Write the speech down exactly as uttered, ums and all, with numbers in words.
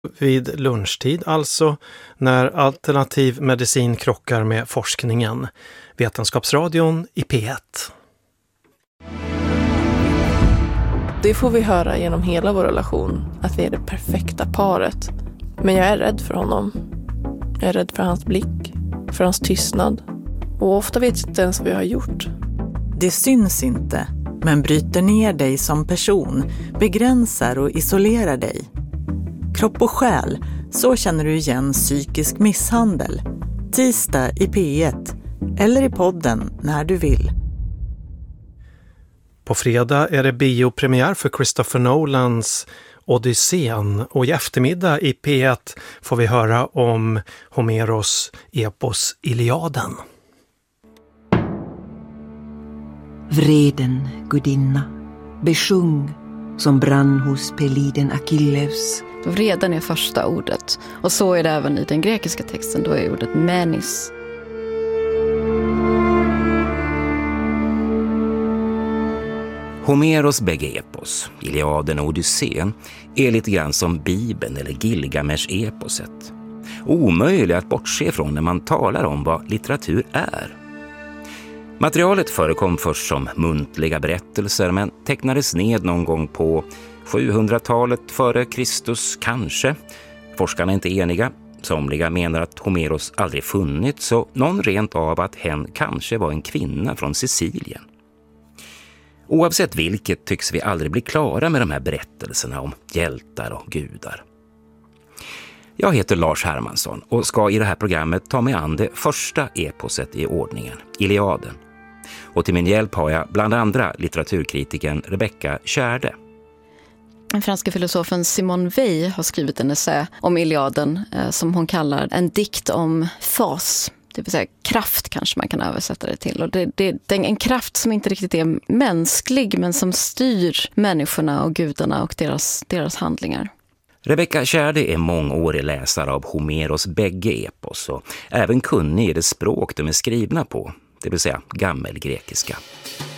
Vid lunchtid alltså, när alternativ medicin krockar med forskningen. Vetenskapsradion i P ett. Det får vi höra genom hela vår relation, att vi är det perfekta paret. Men jag är rädd för honom. Jag är rädd för hans blick, för hans tystnad. Och ofta vet jag inte ens vad jag har gjort. Det syns inte, men bryter ner dig som person, begränsar och isolerar dig. Kropp och själ, så känner du igen psykisk misshandel. Tisdag i P ett eller i podden när du vill. På fredag är det biopremiär för Christopher Nolans Odysseen och i eftermiddag i P ett får vi höra om Homeros epos Iliaden. Vreden, gudinna, besjung som brann hos Peliden Achilles. Vreden är första ordet, och så är det även i den grekiska texten, då är ordet menis. Homeros bägge epos, Iliaden och Odysseen, är lite grann som Bibeln eller Gilgamesh-eposet. Omöjligt att bortse från när man talar om vad litteratur är. Materialet förekom först som muntliga berättelser men tecknades ned någon gång på sjuhundratalet före Kristus kanske. Forskarna är inte eniga. Somliga menar att Homeros aldrig funnits och någon rent av att hen kanske var en kvinna från Sicilien. Oavsett vilket tycks vi aldrig bli klara med de här berättelserna om hjältar och gudar. Jag heter Lars Hermansson och ska i det här programmet ta mig an det första eposet i ordningen, Iliaden. Och till min hjälp har jag bland andra litteraturkritiken Rebecca Tjärde. Den franska filosofen Simone Weil har skrivit en essä om Iliaden eh, som hon kallar en dikt om fas. Det vill säga kraft kanske man kan översätta det till. Och det, det, det är en kraft som inte riktigt är mänsklig men som styr människorna och gudarna och deras, deras handlingar. Rebecca Tjärde är mångårig läsare av Homeros bägge epos och även kunnig i det språk de är skrivna på, det vill säga gammelgrekiska.